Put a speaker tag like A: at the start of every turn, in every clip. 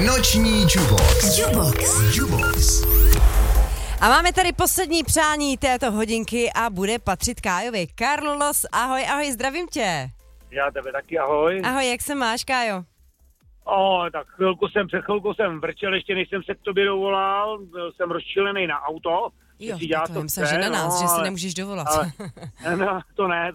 A: Noční Jubox.
B: A máme tady poslední přání této hodinky a bude patřit Kájovi. Carlos, ahoj, zdravím tě.
C: Já tebe taky, ahoj.
B: Ahoj, jak se máš, Kájo?
C: Tak před chvilkou jsem vrčel, ještě než jsem se k tobě dovolal, byl jsem rozčilený na auto.
B: Jo, to jim se, že na nás, že si nemůžeš dovolat.
C: Ale, no, to ne.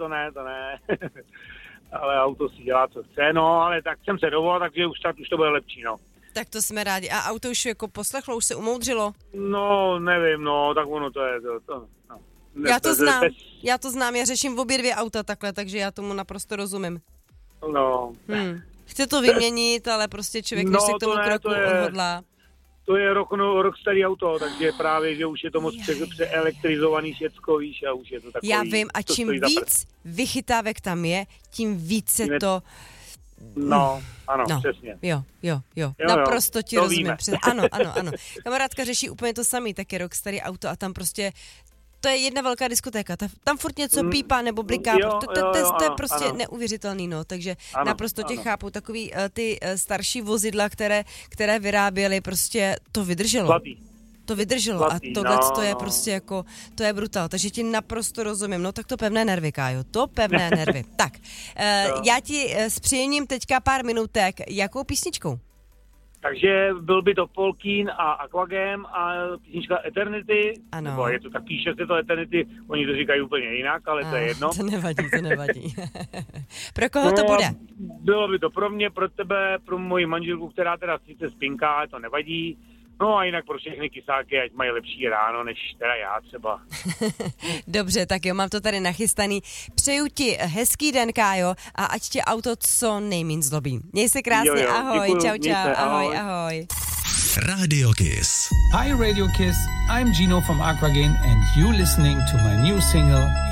C: Ale auto si dělá, co chce, ale tak jsem se dovolal, takže už to bude lepší,
B: Tak to jsme rádi. A auto už jako poslechlo, už se umoudřilo?
C: No, nevím, tak ono to je to.
B: Já to znám, já řeším obě dvě auta takhle, takže já tomu naprosto rozumím. Chce to vyměnit, ale prostě člověk, než se k tomu kroku odhodlá.
C: To je rok starý auto, takže právě, že už je to moc přeelektrizovaný všecko, víš, a už je to takový...
B: Já vím, a čím víc vychytávek tam je, tím víc se to...
C: Ano, přesně.
B: Jo. Naprosto ti rozumím. Ano. Kamarádka řeší úplně to samý, tak je rok starý auto a tam prostě... To je jedna velká diskotéka, tam furt něco pípá nebo bliká, to je prostě neuvěřitelný, takže naprosto tě chápu, takový ty starší vozidla, které vyráběly, prostě to vydrželo. To vydrželo a tohle to je prostě jako, to je brutál, takže ti naprosto rozumím, tak to pevné nervy, Kájo, Tak, já ti s příjemním teďka pár minutek, jakou písničkou?
C: Takže byl by to Polkín a Aquagem a písnička Eternity.
B: Ano.
C: Nebo je to tak, píše se to Eternity, oni to říkají úplně jinak, ale to je jedno.
B: To nevadí. Pro koho to bude?
C: Bylo by to pro mě, pro tebe, pro moji manželku, která teda sice spinká, to nevadí. A jinak pro všechny kysáky, ať mají lepší ráno, než teda já třeba.
B: Dobře, tak jo, mám to tady nachystaný. Přeju ti hezký den, Kájo, a ať tě auto co nejmín zlobí. Měj se krásně,
C: jo.
B: Ahoj,
C: Děkuju,
B: čau, ahoj.
A: Radio Kiss.
D: Hi Radio Kiss, I'm Gino from Aquagen and you listening to my new single